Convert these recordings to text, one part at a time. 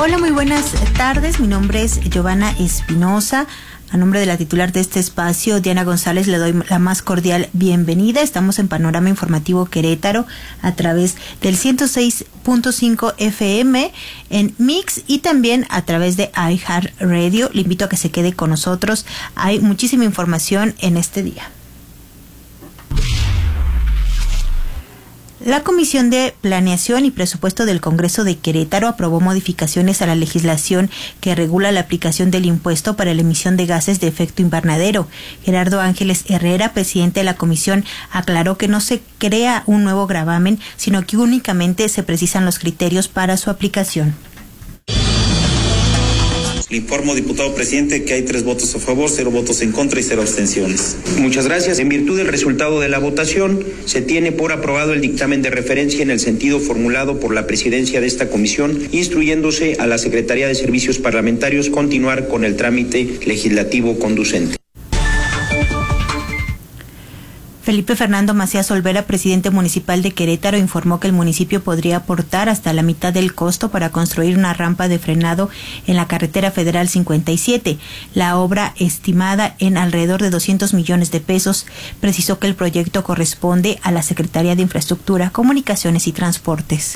Hola, muy buenas tardes. Mi nombre es Giovanna Espinosa. A nombre de la titular de este espacio, Diana González, le doy la más cordial bienvenida. Estamos en Panorama Informativo Querétaro a través del 106.5 FM en Mix y también a través de iHeartRadio. Le invito a que se quede con nosotros. Hay muchísima información en este día. La Comisión de Planeación y Presupuesto del Congreso de Querétaro aprobó modificaciones a la legislación que regula la aplicación del impuesto para la emisión de gases de efecto invernadero. Gerardo Ángeles Herrera, presidente de la comisión, aclaró que no se crea un nuevo gravamen, sino que únicamente se precisan los criterios para su aplicación. Le informo, diputado presidente, que hay 3 votos a favor, 0 votos en contra y 0 abstenciones. Muchas gracias. En virtud del resultado de la votación, se tiene por aprobado el dictamen de referencia en el sentido formulado por la presidencia de esta comisión, instruyéndose a la Secretaría de Servicios Parlamentarios continuar con el trámite legislativo conducente. Felipe Fernando Macías Olvera, presidente municipal de Querétaro, informó que el municipio podría aportar hasta la mitad del costo para construir una rampa de frenado en la carretera federal 57. La obra, estimada en alrededor de 200 millones de pesos, precisó que el proyecto corresponde a la Secretaría de Infraestructura, Comunicaciones y Transportes.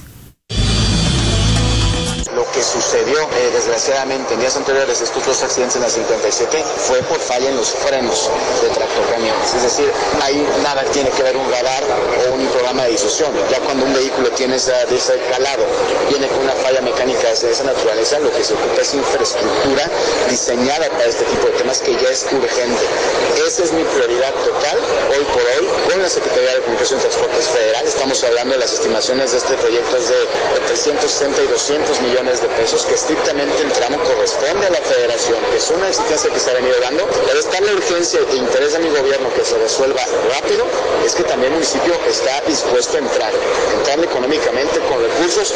Lo que sucedió, desgraciadamente, en días anteriores, estos 2 accidentes en la 57, fue por falla en los frenos de tractocamiones. Es decir, ahí nada tiene que ver un radar o un programa de disuasión. Ya cuando un vehículo tiene de ese calado, viene con una falla mecánica de esa naturaleza, lo que se ocupa es infraestructura diseñada para este tipo de temas que ya es urgente. Esa es mi prioridad total, hoy por hoy, con la Secretaría de Comunicación y Transportes Federal. Estamos hablando de las estimaciones de este proyecto es de 360 y 200 millones de pesos, que estrictamente el tramo corresponde a la federación, que es una exigencia que se ha venido dando, pero está la urgencia e interés de mi gobierno que se resuelva rápido, es que también el municipio está dispuesto a entrar económicamente con recursos.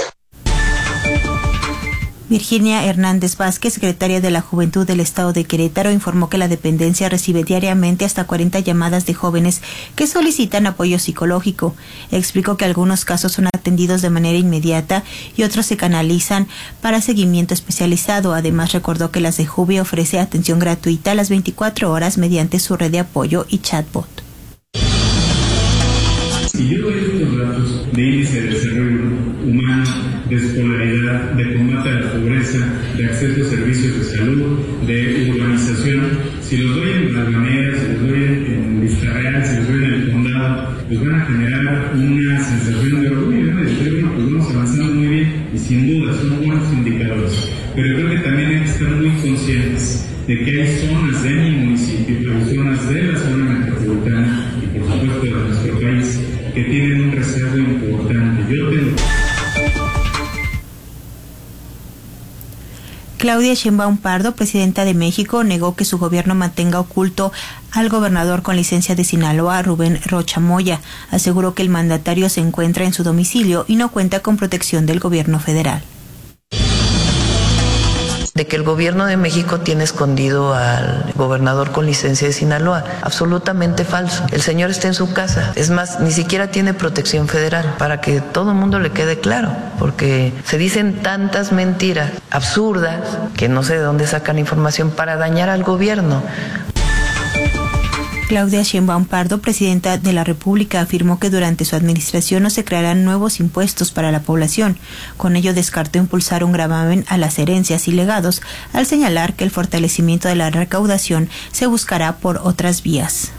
Virginia Hernández Vázquez, secretaria de la Juventud del Estado de Querétaro, informó que la dependencia recibe diariamente hasta 40 llamadas de jóvenes que solicitan apoyo psicológico. Explicó que algunos casos son atendidos de manera inmediata y otros se canalizan para seguimiento especializado. Además, recordó que la CEJUVE ofrece atención gratuita a las 24 horas mediante su red de apoyo y chatbot. Si yo doy estos datos de índice de desarrollo humano, de escolaridad, de combate a la pobreza, de acceso a servicios de salud, de urbanización, si los doy en Balvanera, si los doy en Vista Real, si los doy en el condado, pues van a generar una sensación de orgullo, ¿no? Y decir, bueno, pues vamos avanzando muy bien y sin duda son buenos indicadores. Pero creo que también hay que estar muy conscientes de que hay zonas de mi municipio, hay zonas de la zona metropolitana y por supuesto de nuestro país que tienen un rezago importante. Claudia Sheinbaum Pardo, presidenta de México, negó que su gobierno mantenga oculto al gobernador con licencia de Sinaloa, Rubén Rocha Moya. Aseguró que el mandatario se encuentra en su domicilio y no cuenta con protección del gobierno federal. De que el gobierno de México tiene escondido al gobernador con licencia de Sinaloa. Absolutamente falso. El señor está en su casa. Es más, ni siquiera tiene protección federal, para que todo el mundo le quede claro, porque se dicen tantas mentiras absurdas que no sé de dónde sacan información para dañar al gobierno. Claudia Sheinbaum Pardo, presidenta de la República, afirmó que durante su administración no se crearán nuevos impuestos para la población. Con ello descartó impulsar un gravamen a las herencias y legados, al señalar que el fortalecimiento de la recaudación se buscará por otras vías.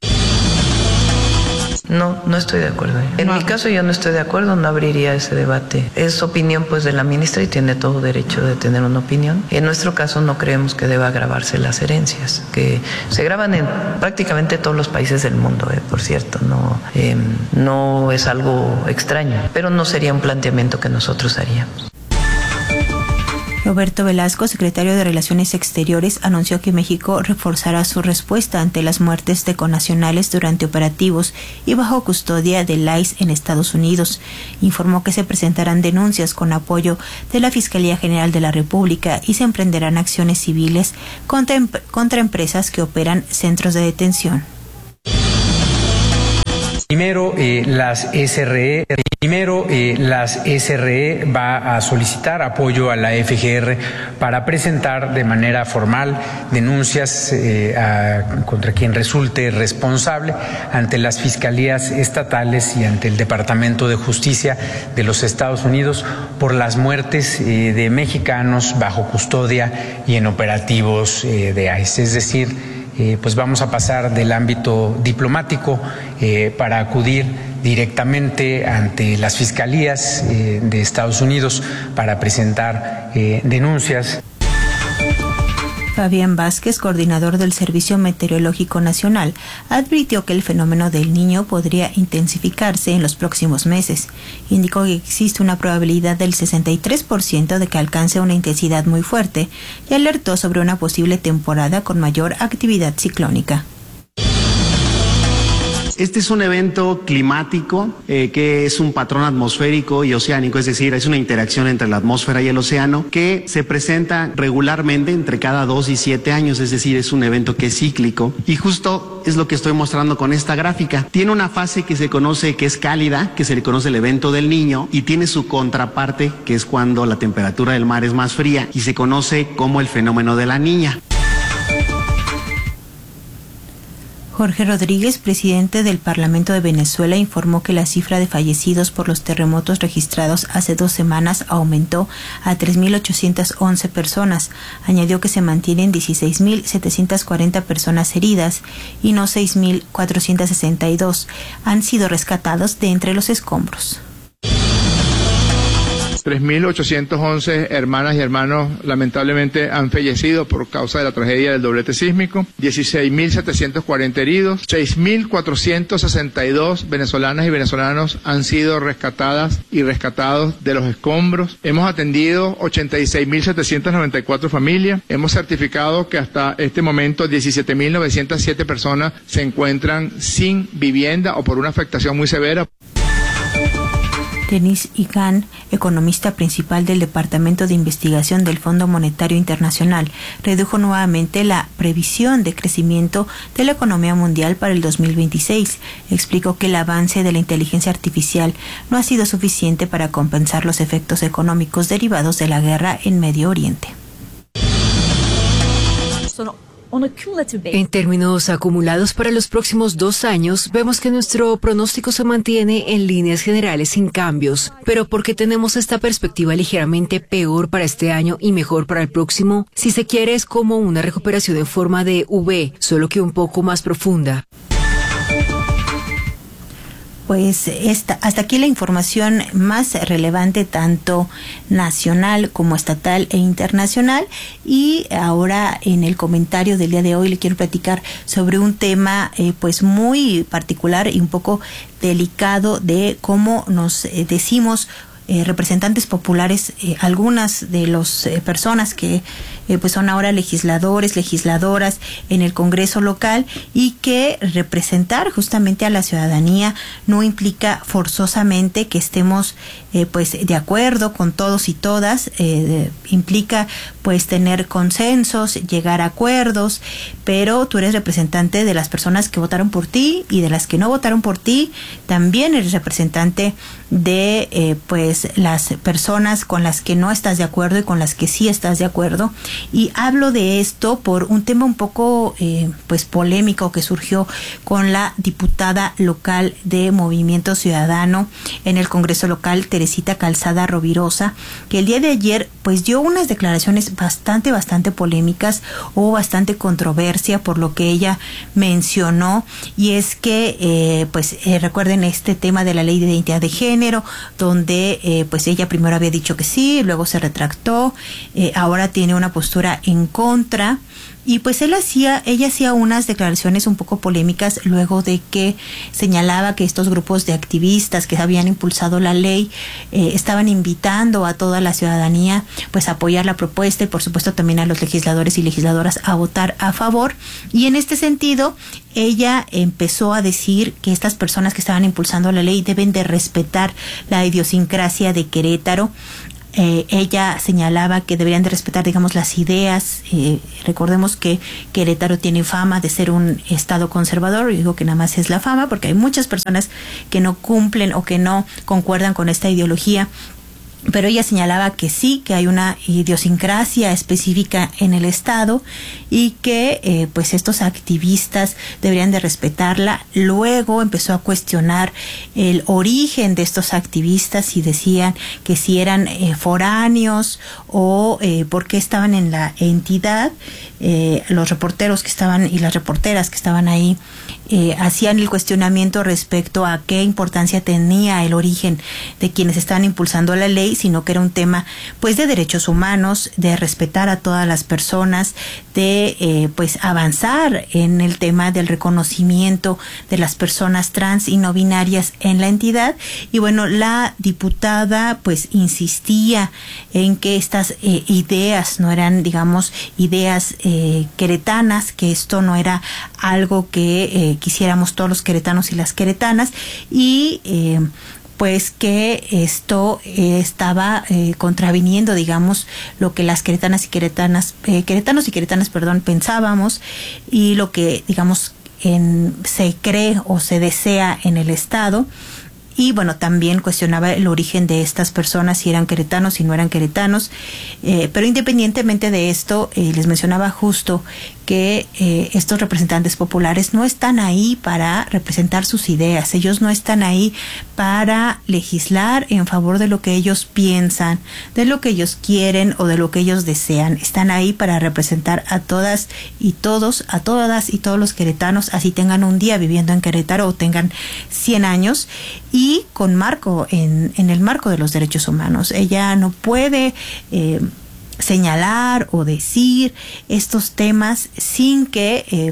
No estoy de acuerdo. En mi caso yo no estoy de acuerdo, no abriría ese debate. Es opinión pues de la ministra y tiene todo derecho de tener una opinión. En nuestro caso no creemos que deba gravarse las herencias, que se graban en prácticamente todos los países del mundo, por cierto, no es algo extraño, pero no sería un planteamiento que nosotros haríamos. Roberto Velasco, secretario de Relaciones Exteriores, anunció que México reforzará su respuesta ante las muertes de connacionales durante operativos y bajo custodia del ICE en Estados Unidos. Informó que se presentarán denuncias con apoyo de la Fiscalía General de la República y se emprenderán acciones civiles contra empresas que operan centros de detención. Primero, las SRE Primero, las SRE va a solicitar apoyo a la FGR para presentar de manera formal denuncias contra quien resulte responsable ante las fiscalías estatales y ante el Departamento de Justicia de los Estados Unidos por las muertes de mexicanos bajo custodia y en operativos de ICE. Es decir, pues vamos a pasar del ámbito diplomático para acudir directamente ante las fiscalías de Estados Unidos para presentar denuncias. Fabián Vázquez, coordinador del Servicio Meteorológico Nacional, advirtió que el fenómeno del Niño podría intensificarse en los próximos meses. Indicó que existe una probabilidad del 63% de que alcance una intensidad muy fuerte y alertó sobre una posible temporada con mayor actividad ciclónica. Este es un evento climático que es un patrón atmosférico y oceánico, es decir, es una interacción entre la atmósfera y el océano que se presenta regularmente entre cada 2 y 7 años, es decir, es un evento que es cíclico y justo es lo que estoy mostrando con esta gráfica. Tiene una fase que se conoce que es cálida, que se le conoce el evento del Niño, y tiene su contraparte que es cuando la temperatura del mar es más fría y se conoce como el fenómeno de la Niña. Jorge Rodríguez, presidente del Parlamento de Venezuela, informó que la cifra de fallecidos por los terremotos registrados hace 2 semanas aumentó a 3.811 personas. Añadió que se mantienen 16.740 personas heridas y no 6.462 han sido rescatados de entre los escombros. 3.811 hermanas y hermanos lamentablemente han fallecido por causa de la tragedia del doblete sísmico, 16.740 heridos, 6.462 venezolanas y venezolanos han sido rescatadas y rescatados de los escombros. Hemos atendido 86.794 familias, hemos certificado que hasta este momento 17.907 personas se encuentran sin vivienda o por una afectación muy severa. Denis Icahn, economista principal del Departamento de Investigación del Fondo Monetario Internacional, redujo nuevamente la previsión de crecimiento de la economía mundial para el 2026. Explicó que el avance de la inteligencia artificial no ha sido suficiente para compensar los efectos económicos derivados de la guerra en Medio Oriente. En términos acumulados para los próximos 2 años, vemos que nuestro pronóstico se mantiene en líneas generales sin cambios, pero porque tenemos esta perspectiva ligeramente peor para este año y mejor para el próximo, si se quiere es como una recuperación en forma de V, solo que un poco más profunda. Pues hasta aquí la información más relevante, tanto nacional como estatal e internacional. Y ahora en el comentario del día de hoy le quiero platicar sobre un tema pues muy particular y un poco delicado de cómo nos decimos representantes populares, algunas de las personas que pues son ahora legisladores, legisladoras en el Congreso local, y que representar justamente a la ciudadanía no implica forzosamente que estemos pues de acuerdo con todos y todas, implica pues tener consensos, llegar a acuerdos, pero tú eres representante de las personas que votaron por ti y de las que no votaron por ti, también eres representante de pues las personas con las que no estás de acuerdo y con las que sí estás de acuerdo. Y hablo de esto por un tema un poco pues polémico que surgió con la diputada local de Movimiento Ciudadano en el Congreso local, Teresita Calzada Rovirosa, que el día de ayer pues dio unas declaraciones bastante polémicas, hubo bastante controversia por lo que ella mencionó, y es que recuerden este tema de la ley de identidad de género, donde pues ella primero había dicho que sí, luego se retractó, ahora tiene una postura en contra. Y pues ella hacía unas declaraciones un poco polémicas luego de que señalaba que estos grupos de activistas que habían impulsado la ley estaban invitando a toda la ciudadanía pues a apoyar la propuesta, y por supuesto también a los legisladores y legisladoras a votar a favor. Y en este sentido ella empezó a decir que estas personas que estaban impulsando la ley deben de respetar la idiosincrasia de Querétaro. ella señalaba que deberían de respetar, digamos, las ideas. Recordemos que Querétaro tiene fama de ser un estado conservador. Digo que nada más es la fama porque hay muchas personas que no cumplen o que no concuerdan con esta ideología. Pero ella señalaba que sí, que hay una idiosincrasia específica en el estado y que pues estos activistas deberían de respetarla. Luego empezó a cuestionar el origen de estos activistas y decían que si eran foráneos o por qué estaban en la entidad. Los reporteros que estaban y las reporteras que estaban ahí hacían el cuestionamiento respecto a qué importancia tenía el origen de quienes estaban impulsando la ley, sino que era un tema pues de derechos humanos, de respetar a todas las personas, de pues avanzar en el tema del reconocimiento de las personas trans y no binarias en la entidad. Y bueno, la diputada pues insistía en que estas ideas no eran, digamos, ideas queretanas, que esto no era algo que quisiéramos todos los queretanos y las queretanas, y pues que esto estaba contraviniendo, digamos, lo que las queretanos y queretanas pensábamos, y lo que, digamos, se cree o se desea en el Estado. Y bueno, también cuestionaba el origen de estas personas, si eran queretanos, si no eran queretanos. Pero independientemente de esto, les mencionaba justo que estos representantes populares no están ahí para representar sus ideas. Ellos no están ahí para legislar en favor de lo que ellos piensan, de lo que ellos quieren o de lo que ellos desean. Están ahí para representar a todas y todos, a todas y todos los queretanos, así tengan un día viviendo en Querétaro o tengan 100 años, y con marco en el marco de los derechos humanos. Ella no puede señalar o decir estos temas sin que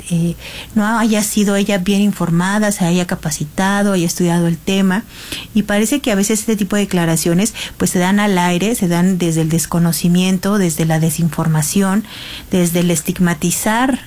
no haya sido ella bien informada, se haya capacitado, haya estudiado el tema. Y parece que a veces este tipo de declaraciones pues se dan al aire, se dan desde el desconocimiento, desde la desinformación, desde el estigmatizar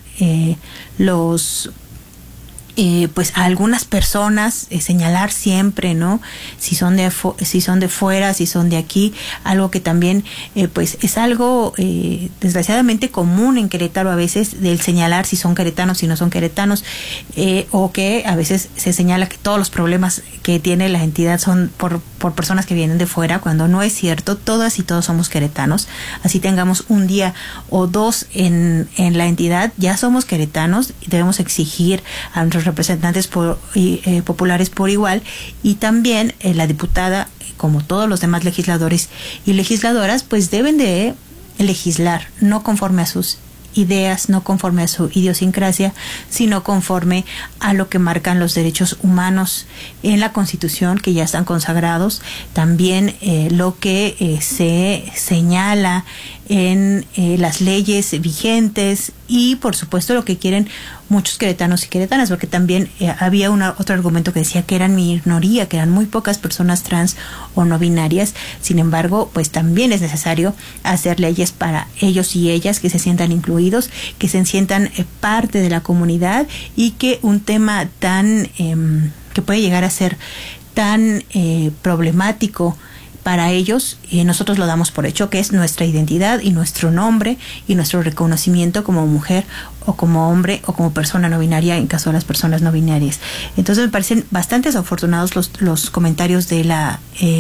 pues a algunas personas, señalar siempre, ¿no? Si son de fuera, si son de aquí, algo que también pues es algo desgraciadamente común en Querétaro a veces, del señalar si son queretanos, si no son queretanos, o que a veces se señala que todos los problemas que tiene la entidad son por personas que vienen de fuera, cuando no es cierto. Todas y todos somos queretanos, así tengamos un día o dos en la entidad, ya somos queretanos y debemos exigir a nuestros representantes populares por igual. Y también la diputada, como todos los demás legisladores y legisladoras, pues deben de legislar no conforme a sus ideas, no conforme a su idiosincrasia, sino conforme a lo que marcan los derechos humanos en la Constitución, que ya están consagrados, también lo que se señala en las leyes vigentes, y por supuesto lo que quieren muchos queretanos y queretanas, porque también había otro argumento que decía que eran minoría, que eran muy pocas personas trans o no binarias. Sin embargo, pues también es necesario hacer leyes para ellos y ellas, que se sientan incluidos, que se sientan parte de la comunidad, y que un tema tan que puede llegar a ser tan problemático para ellos, nosotros lo damos por hecho, que es nuestra identidad y nuestro nombre y nuestro reconocimiento como mujer o como hombre o como persona no binaria, en caso de las personas no binarias. Entonces me parecen bastante afortunados los comentarios de la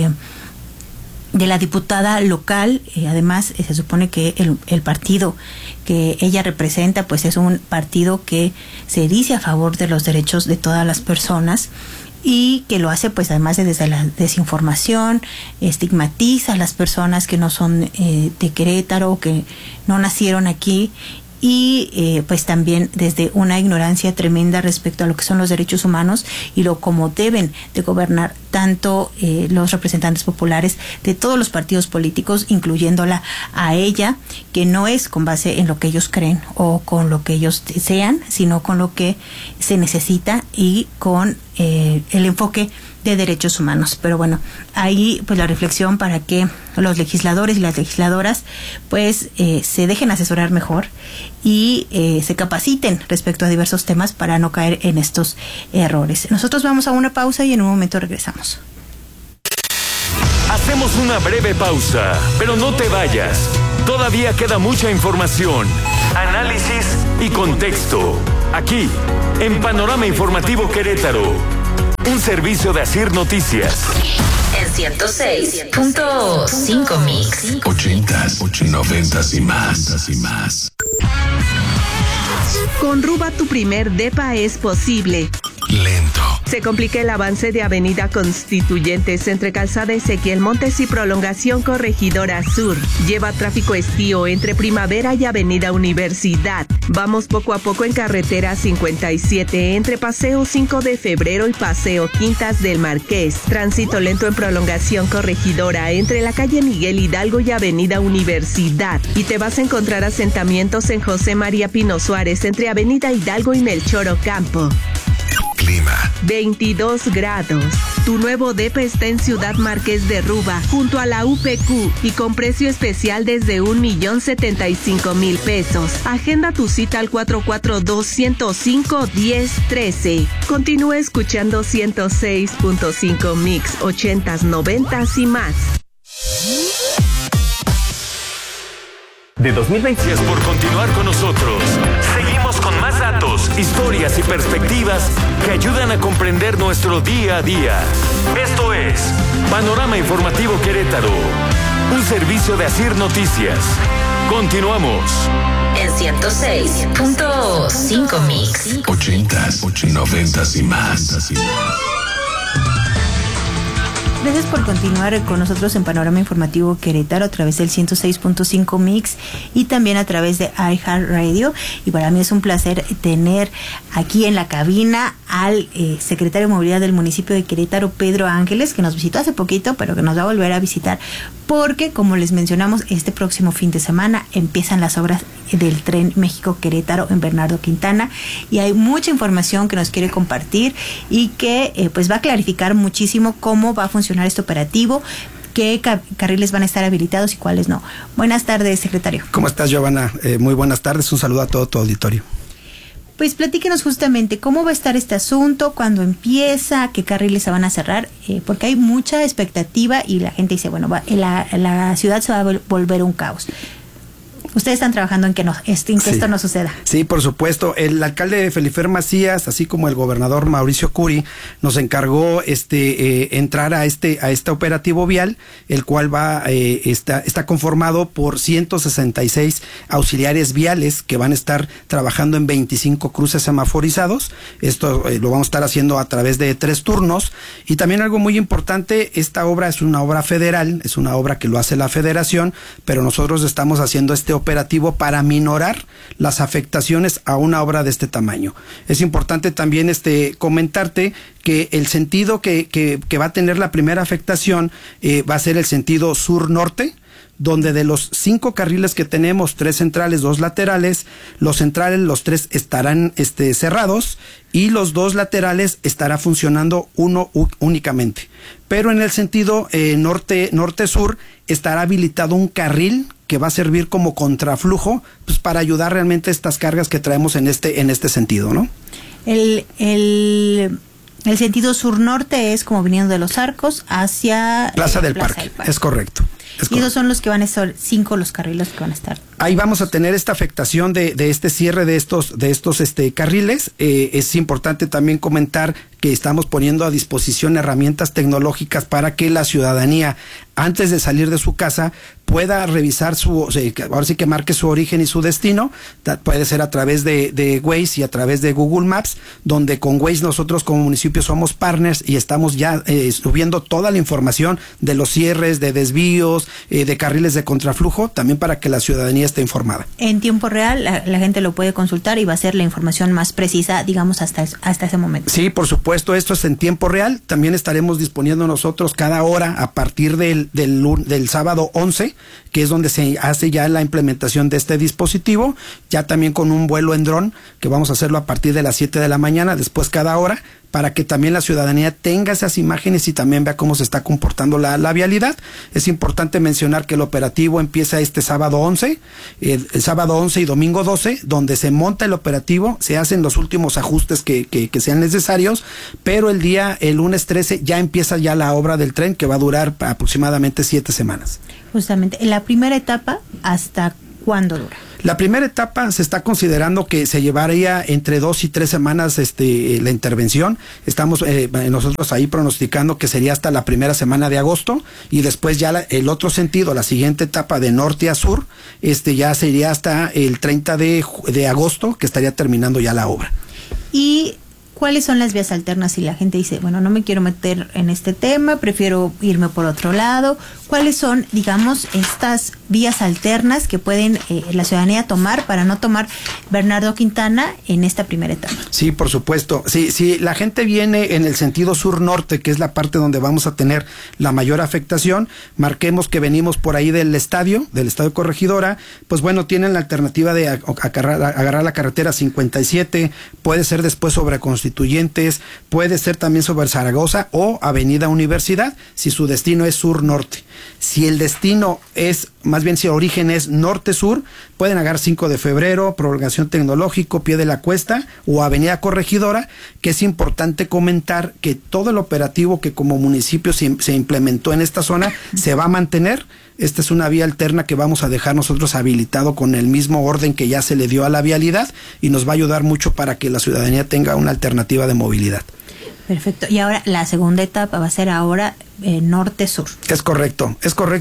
diputada local. Además, se supone que el partido que ella representa pues es un partido que se dice a favor de los derechos de todas las personas, y que lo hace pues además desde la desinformación, estigmatiza a las personas que no son de Querétaro, que no nacieron aquí, y pues también desde una ignorancia tremenda respecto a lo que son los derechos humanos y lo como deben de gobernar tanto los representantes populares de todos los partidos políticos, incluyéndola a ella, que no es con base en lo que ellos creen o con lo que ellos desean, sino con lo que se necesita y con el enfoque de derechos humanos. Pero bueno, ahí pues la reflexión para que los legisladores y las legisladoras pues se dejen asesorar mejor y se capaciten respecto a diversos temas para no caer en estos errores. Nosotros vamos a una pausa y en un momento regresamos. Hacemos una breve pausa, pero no te vayas. Todavía queda mucha información, análisis y contexto. Aquí, en Panorama Informativo Querétaro. Un servicio de Asir Noticias. En 106.5 Mix. 80s, 90s y más. Con Ruba tu primer depa es posible. Lento. Se complica el avance de Avenida Constituyentes entre Calzada Ezequiel Montes y Prolongación Corregidora Sur. Lleva tráfico estío entre Primavera y Avenida Universidad. Vamos poco a poco en Carretera 57 entre Paseo 5 de Febrero y Paseo Quintas del Marqués. Tránsito lento en Prolongación Corregidora entre la calle Miguel Hidalgo y Avenida Universidad. Y te vas a encontrar asentamientos en José María Pino Suárez entre Avenida Hidalgo y Melchor Ocampo. Clima. 22 grados. Tu nuevo depa está en Ciudad Marqués de Ruba, junto a la UPQ, y con precio especial desde 1,075,000 pesos. Agenda tu cita al 442-105-1013. Continúa escuchando 106.5 Mix, 80s, 90s y más. De 2020. Gracias por continuar con nosotros. Seguimos con más datos, historias y perspectivas que ayudan a comprender nuestro día a día. Esto es Panorama Informativo Querétaro, un servicio de Asir Noticias. Continuamos. En 106.5 Mix. 80s, 90s y más. Gracias por continuar con nosotros en Panorama Informativo Querétaro a través del 106.5 Mix y también a través de iHeartRadio. Y para mí es un placer tener aquí en la cabina al secretario de Movilidad del municipio de Querétaro, Pedro Ángeles, que nos visitó hace poquito, pero que nos va a volver a visitar porque, como les mencionamos, este próximo fin de semana empiezan las obras del Tren México-Querétaro en Bernardo Quintana y hay mucha información que nos quiere compartir y que pues va a clarificar muchísimo cómo va a funcionar este operativo, qué carriles van a estar habilitados y cuáles no. Buenas tardes, secretario. ¿Cómo estás, Giovanna? Muy buenas tardes, un saludo a todo tu auditorio. Pues platíquenos justamente cómo va a estar este asunto, cuándo empieza, qué carriles se van a cerrar, porque hay mucha expectativa y la gente dice, bueno, la ciudad se va a volver un caos. Ustedes están trabajando en que esto no suceda. Sí, por supuesto. El alcalde Felifer Macías, así como el gobernador Mauricio Curi, nos encargó entrar a este operativo vial, el cual está conformado por 166 auxiliares viales que van a estar trabajando en 25 cruces semaforizados. Esto lo vamos a estar haciendo a través de 3 turnos. Y también algo muy importante, esta obra es una obra federal, es una obra que lo hace la federación, pero nosotros estamos haciendo este operativo para minorar las afectaciones a una obra de este tamaño. Es importante también comentarte que el sentido que va a tener la primera afectación va a ser el sentido sur-norte, donde de los 5 carriles que tenemos, 3 centrales, 2 laterales, los centrales, los 3 estarán cerrados y los 2 laterales estará funcionando uno únicamente. Pero en el sentido norte-sur estará habilitado un carril que va a servir como contraflujo, pues para ayudar realmente a estas cargas que traemos en este sentido, ¿no? El sentido sur-norte es como viniendo de Los Arcos hacia Plaza del Parque. Es correcto. Y esos son los que van a estar 5 los carriles que van a estar. Ahí vamos a tener esta afectación de este cierre de estos carriles. Es importante también comentar que estamos poniendo a disposición herramientas tecnológicas para que la ciudadanía, antes de salir de su casa, pueda revisar ahora sí que marque su origen y su destino. Puede ser a través de Waze y a través de Google Maps, donde con Waze nosotros como municipio somos partners y estamos ya subiendo toda la información de los cierres, de desvíos, de carriles de contraflujo, también para que la ciudadanía esté informada. En tiempo real, la gente lo puede consultar y va a ser la información más precisa, digamos, hasta ese momento. Sí, por supuesto, esto es en tiempo real. También estaremos disponiendo nosotros cada hora a partir del sábado 11, que es donde se hace ya la implementación de este dispositivo, ya también con un vuelo en dron, que vamos a hacerlo a partir de las 7 de la mañana, después cada hora, para que también la ciudadanía tenga esas imágenes y también vea cómo se está comportando la vialidad. Es importante mencionar que el operativo empieza este sábado 11, el sábado 11 y domingo 12, donde se monta el operativo, se hacen los últimos ajustes que sean necesarios, pero el lunes 13 ya empieza ya la obra del tren, que va a durar aproximadamente 7 semanas. Justamente, en la primera etapa, ¿hasta cuándo dura? La primera etapa se está considerando que se llevaría entre 2 y 3 semanas la intervención. Estamos nosotros ahí pronosticando que sería hasta la primera semana de agosto, y después ya el otro sentido, la siguiente etapa de norte a sur, ya sería hasta el 30 de agosto, que estaría terminando ya la obra. ¿Y cuáles son las vías alternas si la gente dice, bueno, no me quiero meter en este tema, prefiero irme por otro lado? ¿Cuáles son, digamos, estas vías alternas que pueden la ciudadanía tomar para no tomar Bernardo Quintana en esta primera etapa? Sí, por supuesto. Si la gente viene en el sentido sur-norte, que es la parte donde vamos a tener la mayor afectación, marquemos que venimos por ahí del estadio Corregidora, pues bueno, tienen la alternativa de agarrar la carretera 57, puede ser después sobre Constituyentes, puede ser también sobre Zaragoza o Avenida Universidad, si su destino es sur-norte. Si el destino es, más bien si el origen es norte-sur, pueden agarrar 5 de febrero, Prolongación Tecnológico, Pie de la Cuesta o Avenida Corregidora, que es importante comentar que todo el operativo que como municipio se implementó en esta zona se va a mantener. Esta es una vía alterna que vamos a dejar nosotros habilitado con el mismo orden que ya se le dio a la vialidad, y nos va a ayudar mucho para que la ciudadanía tenga una alternativa de movilidad. Perfecto. Y ahora la segunda etapa va a ser ahora norte-sur. Es correcto.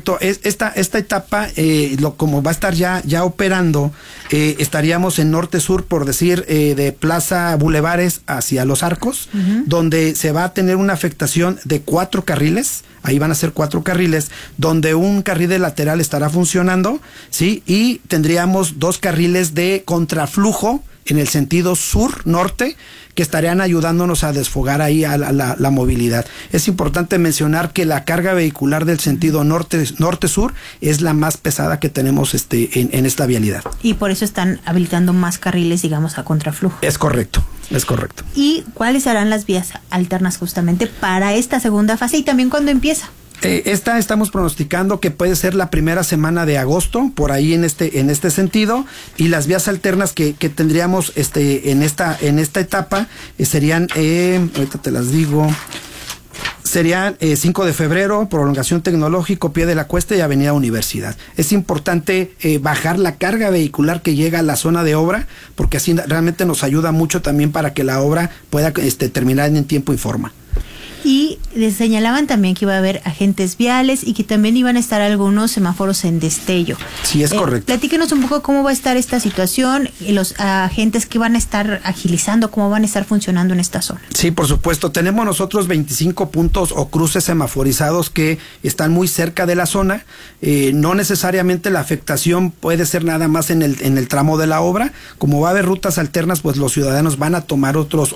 Esta etapa, como va a estar ya operando, estaríamos en norte-sur, por decir, de Plaza Bulevares hacia Los Arcos, donde se va a tener una afectación de 4 carriles. Ahí van a ser 4 carriles, donde un carril de lateral estará funcionando, ¿sí? Y tendríamos 2 carriles de contraflujo en el sentido sur-norte, que estarían ayudándonos a desfogar ahí a la movilidad. Es importante mencionar que la carga vehicular del sentido norte-sur es la más pesada que tenemos en esta vialidad. Y por eso están habilitando más carriles, digamos, a contraflujo. Es correcto. ¿Y cuáles serán las vías alternas justamente para esta segunda fase y también cuándo empieza? Estamos pronosticando que puede ser la primera semana de agosto, por ahí en este sentido, y las vías alternas que tendríamos en esta etapa serían, ahorita te las digo, serían 5 de febrero, Prolongación Tecnológico, Pie de la Cuesta y Avenida Universidad. Es importante bajar la carga vehicular que llega a la zona de obra, porque así realmente nos ayuda mucho también para que la obra pueda terminar en tiempo y forma. Y les señalaban también que iba a haber agentes viales y que también iban a estar algunos semáforos en destello. Sí, es correcto. Platíquenos un poco cómo va a estar esta situación y los agentes que van a estar agilizando, cómo van a estar funcionando en esta zona. Sí, por supuesto. Tenemos nosotros 25 puntos o cruces semaforizados que están muy cerca de la zona. No necesariamente la afectación puede ser nada más en el tramo de la obra. Como va a haber rutas alternas, pues los ciudadanos van a tomar otros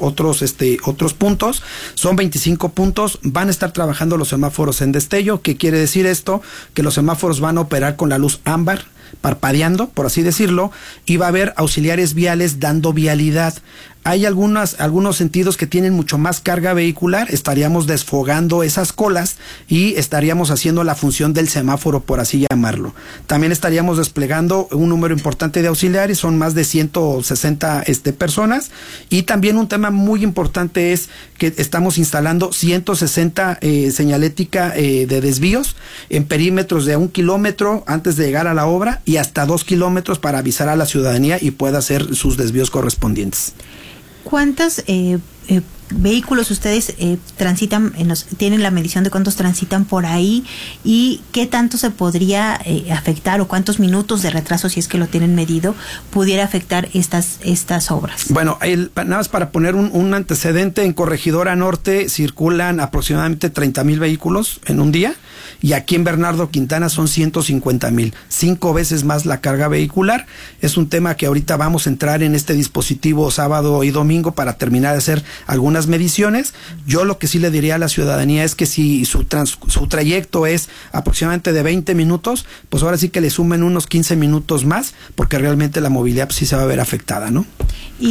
puntos. Son 25 puntos, van a estar trabajando los semáforos en destello. ¿Qué quiere decir esto? Que los semáforos van a operar con la luz ámbar, parpadeando, por así decirlo, y va a haber auxiliares viales dando vialidad. Hay algunos sentidos que tienen mucho más carga vehicular, estaríamos desfogando esas colas y estaríamos haciendo la función del semáforo, por así llamarlo. También estaríamos desplegando un número importante de auxiliares, son más de 160 personas, y también un tema muy importante es que estamos instalando 160 señalética de desvíos en perímetros de 1 kilómetro antes de llegar a la obra y hasta 2 kilómetros para avisar a la ciudadanía y pueda hacer sus desvíos correspondientes. ¿Cuántos vehículos ustedes transitan, tienen la medición de cuántos transitan por ahí y qué tanto se podría afectar o cuántos minutos de retraso, si es que lo tienen medido, pudiera afectar estas obras? Bueno, nada más para poner un antecedente, en Corregidora Norte circulan aproximadamente 30,000 vehículos en un día, y aquí en Bernardo Quintana son 150,000, 5 veces más la carga vehicular. Es un tema que ahorita vamos a entrar en este dispositivo sábado y domingo para terminar de hacer algunas mediciones. Yo lo que sí le diría a la ciudadanía es que si su trayecto es aproximadamente de 20 minutos, pues ahora sí que le sumen unos 15 minutos más, porque realmente la movilidad pues sí se va a ver afectada, ¿no? Y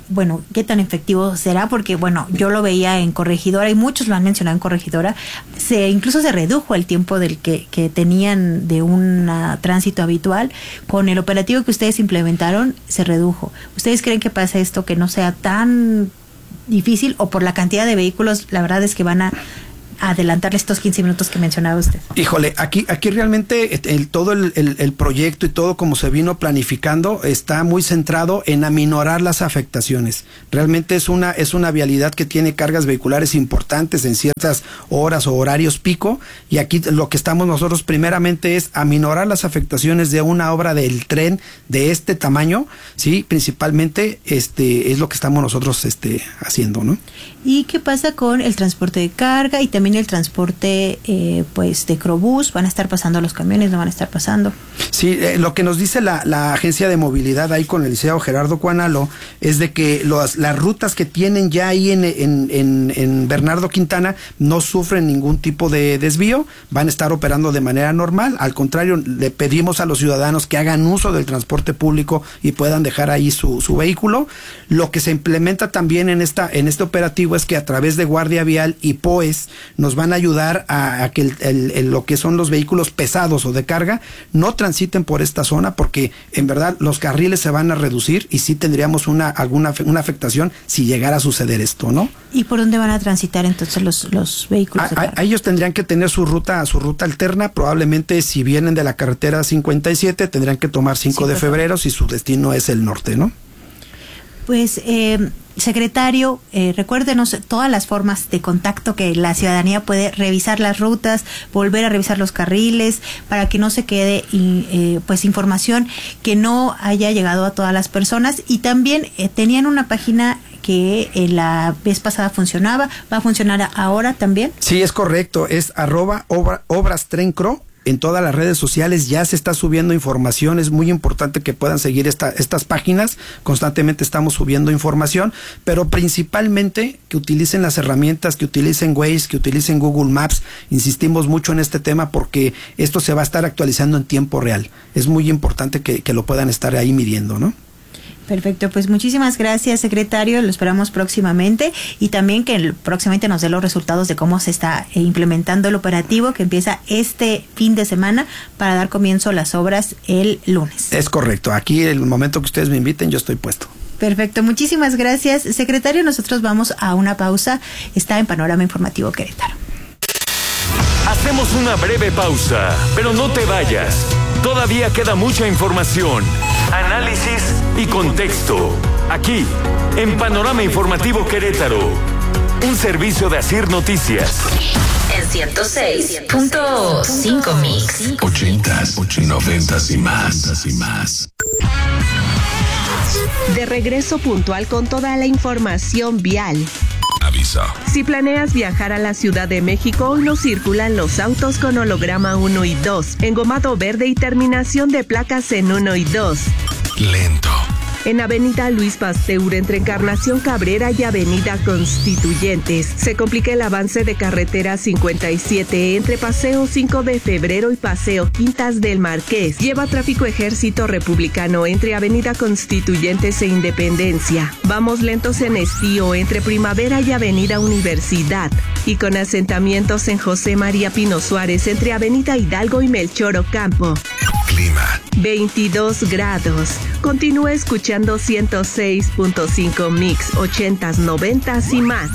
bueno, qué tan efectivo será, porque bueno, yo lo veía en Corregidora y muchos lo han mencionado en Corregidora, incluso se redujo el tiempo del que tenían de un tránsito habitual. Con el operativo que ustedes implementaron se redujo. ¿Ustedes creen que pasa esto, que no sea tan difícil, o por la cantidad de vehículos la verdad es que van a adelantarle estos 15 minutos que mencionaba usted? Híjole, aquí realmente todo el proyecto y todo como se vino planificando está muy centrado en aminorar las afectaciones. Realmente es una vialidad que tiene cargas vehiculares importantes en ciertas horas o horarios pico, y aquí lo que estamos nosotros primeramente es aminorar las afectaciones de una obra del tren de este tamaño, sí, principalmente es lo que estamos nosotros haciendo, ¿no? ¿Y qué pasa con el transporte de carga y también el transporte pues de Crobús? ¿Van a estar pasando los camiones? ¿No van a estar pasando? Sí, lo que nos dice la agencia de movilidad ahí con el licenciado Gerardo Cuanalo es de que las rutas que tienen ya ahí en Bernardo Quintana no sufren ningún tipo de desvío, van a estar operando de manera normal. Al contrario, le pedimos a los ciudadanos que hagan uso del transporte público y puedan dejar ahí su vehículo. Lo que se implementa también en este operativo es que a través de Guardia Vial y POES nos van a ayudar a que lo que son los vehículos pesados o de carga no transiten por esta zona, porque en verdad los carriles se van a reducir y sí tendríamos una afectación si llegara a suceder esto, ¿no? ¿Y por dónde van a transitar entonces los vehículos de carga? Ellos tendrían que tener su ruta alterna. Probablemente si vienen de la carretera 57 tendrían que tomar 5 de febrero si su destino es el norte, ¿no? Pues secretario, recuérdenos todas las formas de contacto que la ciudadanía puede revisar las rutas, volver a revisar los carriles, para que no se quede pues información que no haya llegado a todas las personas. Y también tenían una página que la vez pasada funcionaba, ¿va a funcionar ahora también? Sí, es correcto, es @obrastrencro. En todas las redes sociales ya se está subiendo información. Es muy importante que puedan seguir estas páginas. Constantemente estamos subiendo información, pero principalmente que utilicen las herramientas, que utilicen Waze, que utilicen Google Maps. Insistimos mucho en este tema porque esto se va a estar actualizando en tiempo real. Es muy importante que lo puedan estar ahí midiendo, ¿no? Perfecto, pues muchísimas gracias, secretario, lo esperamos próximamente, y también que próximamente nos dé los resultados de cómo se está implementando el operativo que empieza este fin de semana para dar comienzo a las obras el lunes. Es correcto, aquí el momento que ustedes me inviten yo estoy puesto. Perfecto, muchísimas gracias, secretario. Nosotros vamos a una pausa, está en Panorama Informativo Querétaro. Hacemos una breve pausa, pero no te vayas. Todavía queda mucha información, análisis y contexto. Aquí, en Panorama Informativo Querétaro, un servicio de Asir Noticias. En 106.5 Mix. 80s, 90s y más. De regreso puntual con toda la información vial. Aviso. Si planeas viajar a la Ciudad de México, hoy no circulan los autos con holograma 1 y 2, engomado verde y terminación de placas en 1 y 2. Lento. En Avenida Luis Pasteur, entre Encarnación Cabrera y Avenida Constituyentes, se complica el avance de carretera 57 entre Paseo 5 de Febrero y Paseo Quintas del Marqués. Lleva tráfico Ejército Republicano entre Avenida Constituyentes e Independencia. Vamos lentos en Estío entre Primavera y Avenida Universidad. Y con asentamientos en José María Pino Suárez entre Avenida Hidalgo y Melchor Ocampo. Clima. 22 grados. Continúa escuchando 106.5 Mix, 80s, 90s y más.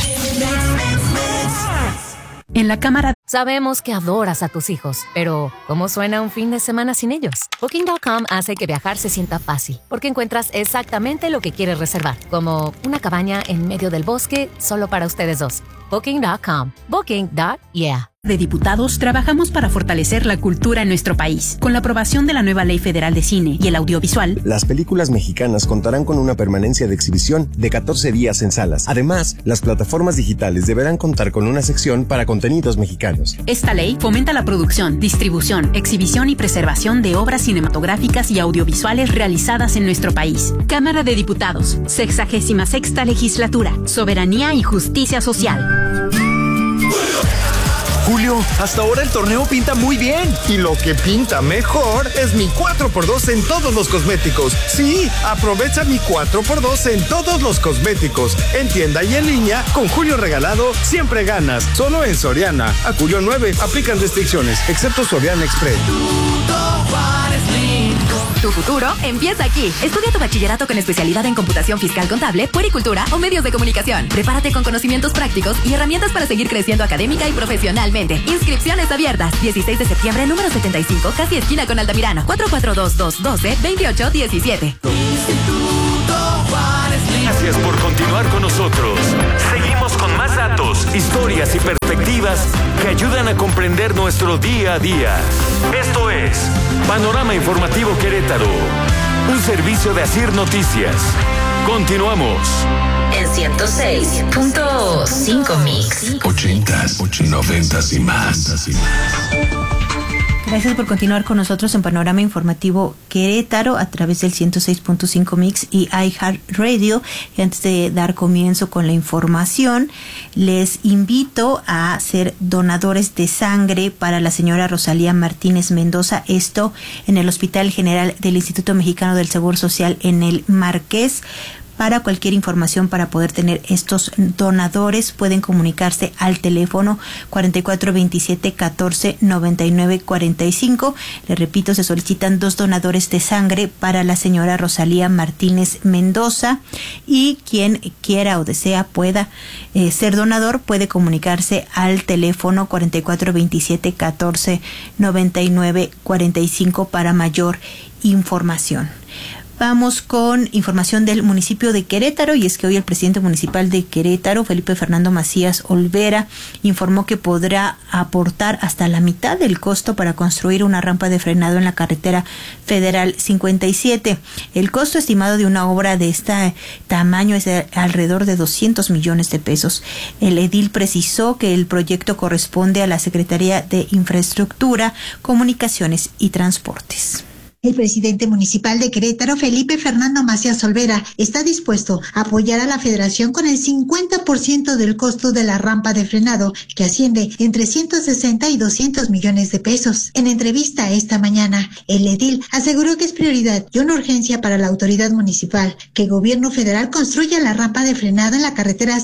En la Cámara sabemos que adoras a tus hijos, pero ¿cómo suena un fin de semana sin ellos? Booking.com hace que viajar se sienta fácil, porque encuentras exactamente lo que quieres reservar, como una cabaña en medio del bosque solo para ustedes dos. Booking.com. Booking.yeah. De Diputados trabajamos para fortalecer la cultura en nuestro país. Con la aprobación de la nueva Ley Federal de Cine y el Audiovisual, las películas mexicanas contarán con una permanencia de exhibición de 14 días en salas. Además, las plataformas digitales deberán contar con una sección para contenidos mexicanos. Esta ley fomenta la producción, distribución, exhibición y preservación de obras cinematográficas y audiovisuales realizadas en nuestro país. Cámara de Diputados, 66ª Legislatura, Soberanía y Justicia Social. Julio Julio, hasta ahora el torneo pinta muy bien. Y lo que pinta mejor es mi 4x2 en todos los cosméticos. Sí, aprovecha mi 4x2 en todos los cosméticos. En tienda y en línea, con Julio regalado, siempre ganas. Solo en Soriana. A Julio 9, aplican restricciones, excepto Soriana Express. Tu futuro empieza aquí. Estudia tu bachillerato con especialidad en computación fiscal contable, puericultura o medios de comunicación. Prepárate con conocimientos prácticos y herramientas para seguir creciendo académica y profesionalmente. Inscripciones abiertas. 16 de septiembre, número 75, casi esquina con Altamirano. 442-212-2817. Gracias por continuar con nosotros. Seguimos con más datos, historias y perspectivas que ayudan a comprender nuestro día a día. Esto es Panorama Informativo Querétaro, un servicio de Asir Noticias. Continuamos. En 106.5 Mix. 80s, 90s y más. Gracias por continuar con nosotros en Panorama Informativo Querétaro a través del 106.5 Mix y iHeartRadio. Y antes de dar comienzo con la información, les invito a ser donadores de sangre para la señora Rosalía Martínez Mendoza. Esto en el Hospital General del Instituto Mexicano del Seguro Social en el Marqués. Para cualquier información para poder tener estos donadores pueden comunicarse al teléfono 4427-149945. Les repito, se solicitan 2 donadores de sangre para la señora Rosalía Martínez Mendoza, y quien quiera o desea pueda ser donador puede comunicarse al teléfono 4427-149945 para mayor información. Vamos con información del municipio de Querétaro, y es que hoy el presidente municipal de Querétaro, Felipe Fernando Macías Olvera, informó que podrá aportar hasta la mitad del costo para construir una rampa de frenado en la carretera federal 57. El costo estimado de una obra de este tamaño es de alrededor de 200 millones de pesos. El edil precisó que el proyecto corresponde a la Secretaría de Infraestructura, Comunicaciones y Transportes. El presidente municipal de Querétaro, Felipe Fernando Macías Olvera, está dispuesto a apoyar a la federación con el 50% del costo de la rampa de frenado, que asciende entre 160 y 200 millones de pesos. En entrevista esta mañana, el edil aseguró que es prioridad y una urgencia para la autoridad municipal que el gobierno federal construya la rampa de frenado en la carretera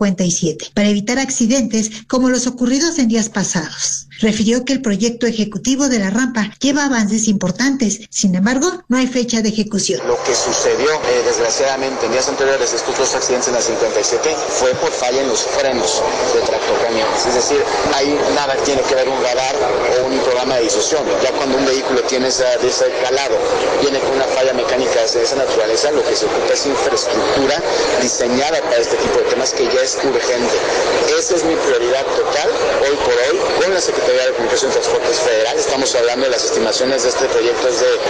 57 para evitar accidentes como los ocurridos en días pasados. Refirió que el proyecto ejecutivo de la rampa lleva avances importantes. Sin embargo, no hay fecha de ejecución. Lo que sucedió, desgraciadamente, en días anteriores, estos 2 accidentes en la 57, fue por falla en los frenos de tractocamiones. Es decir, ahí nada tiene que ver un radar o un programa de disuasión. Ya cuando un vehículo tiene de ese calado, viene con una falla mecánica de esa naturaleza, lo que se ocupa es infraestructura diseñada para este tipo de temas que ya es urgente. Esa es mi prioridad total, hoy por hoy, con la Secretaría de Comunicación y Transportes Federal. Estamos hablando de las estimaciones de este proyecto es de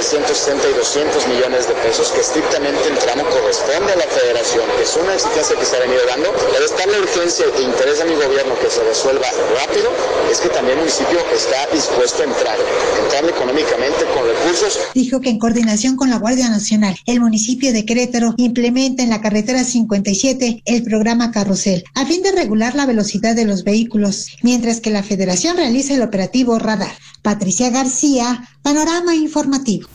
360 y 200 millones de pesos, que estrictamente el tramo corresponde a la federación, que es una exigencia que se ha venido dando. Pero está la urgencia e interés de mi gobierno que se resuelva rápido, es que también el municipio está dispuesto a entrar económicamente con recursos. Dijo que en coordinación con la Guardia Nacional, el municipio de Querétaro implementa en la carretera 57 el programa Carrusel, a fin de regular la velocidad de los vehículos, mientras que la federación realiza el operativo Radar. Patricia García, Panorama Informativo.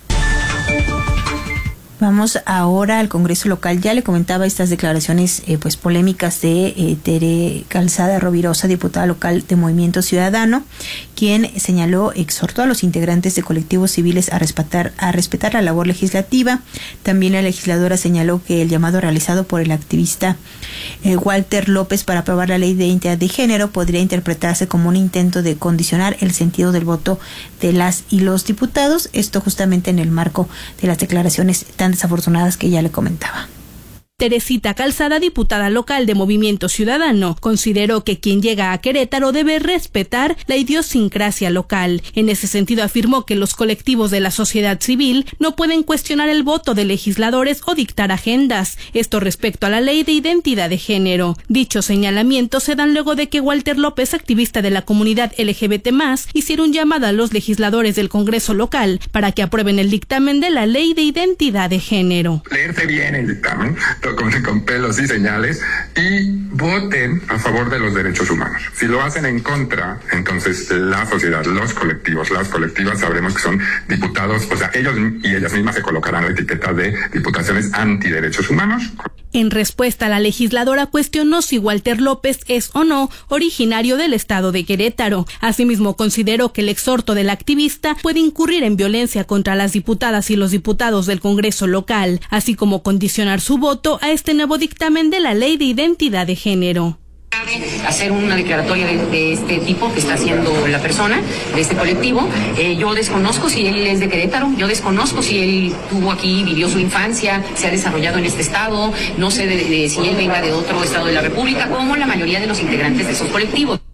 Vamos ahora al Congreso local. Ya le comentaba estas declaraciones pues polémicas de Tere Calzada Rovirosa, diputada local de Movimiento Ciudadano, quien exhortó a los integrantes de colectivos civiles a respetar la labor legislativa. También la legisladora señaló que el llamado realizado por el activista Walter López para aprobar la ley de identidad de género podría interpretarse como un intento de condicionar el sentido del voto de las y los diputados. Esto justamente en el marco de las declaraciones tan desafortunadas que ya le comentaba. Teresita Calzada, diputada local de Movimiento Ciudadano, consideró que quien llega a Querétaro debe respetar la idiosincrasia local. En ese sentido afirmó que los colectivos de la sociedad civil no pueden cuestionar el voto de legisladores o dictar agendas. Esto respecto a la ley de identidad de género. Dichos señalamientos se dan luego de que Walter López, activista de la comunidad LGBT+, hiciera un llamado a los legisladores del Congreso local para que aprueben el dictamen de la ley de identidad de género. Leerse bien el dictamen, con pelos y señales, y voten a favor de los derechos humanos. Si lo hacen en contra, entonces la sociedad, los colectivos, las colectivas, sabremos que son diputados, o sea, ellos y ellas mismas se colocarán la etiqueta de diputaciones antiderechos humanos. En respuesta, la legisladora cuestionó si Walter López es o no originario del estado de Querétaro. Asimismo, consideró que el exhorto del activista puede incurrir en violencia contra las diputadas y los diputados del Congreso local, así como condicionar su voto a este nuevo dictamen de la Ley de Identidad de Género. Hacer una declaratoria de este tipo que está haciendo la persona de este colectivo. Yo desconozco si él es de Querétaro, yo desconozco si él estuvo aquí, vivió su infancia, se ha desarrollado en este estado, no sé si él venga de otro estado de la República, como la mayoría de los integrantes de esos colectivos.